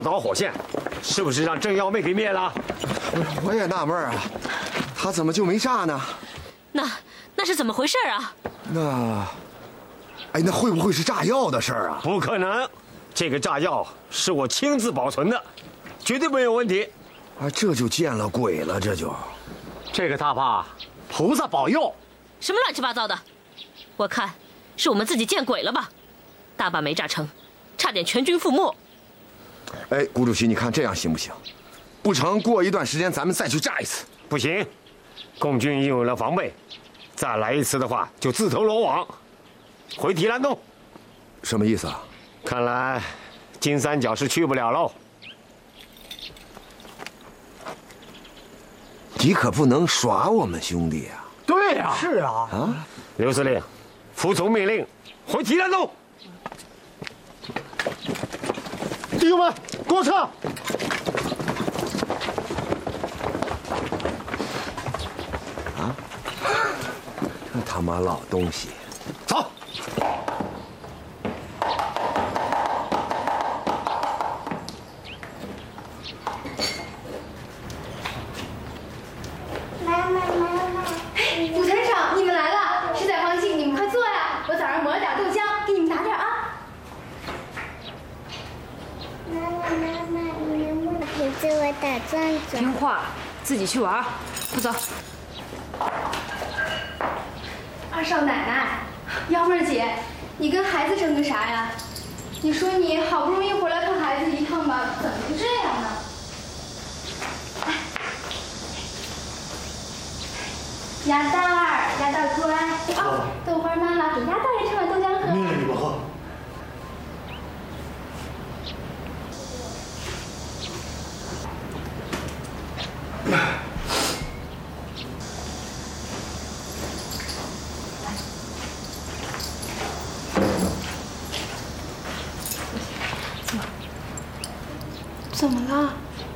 导火线，是不是让郑幺妹给灭了？ 我也纳闷啊，他怎么就没炸呢？ 那是怎么回事啊？ 那会不会是炸药的事儿啊？ 不可能，这个炸药是我亲自保存的，绝对没有问题。 啊，这就见了鬼了， 这个大怕菩萨保佑。 什么乱七八糟的？我看是我们自己见鬼了吧？大坝没炸成，差点全军覆没。 哎，谷主席，你看这样行不行？不成，过一段时间咱们再去炸一次。 不行，共军已有了防备，再来一次的话就自投罗网。回提兰洞。 什么意思啊？ 看来金三角是去不了喽。 你可不能耍我们兄弟啊！ 对呀， 是啊。 啊， 刘司令，服从命令，回提兰洞。弟兄们，过车！ 啊，这他妈老东西！ 走。 副团长，你们来了，实在放心，你们快坐呀，我早上磨了点豆浆，给你们打点啊。 妈妈，你能不能陪着我打转转？ 听话，自己去玩，不走。 二少奶奶，幺妹儿姐，你跟孩子争个啥呀？你说你好不容易回来看孩子一趟吧，怎么就这样呢？鸭蛋儿，鸭蛋儿乖。哦，豆花妈妈给鸭蛋儿也盛碗豆浆喝。 你不喝。 怎么了？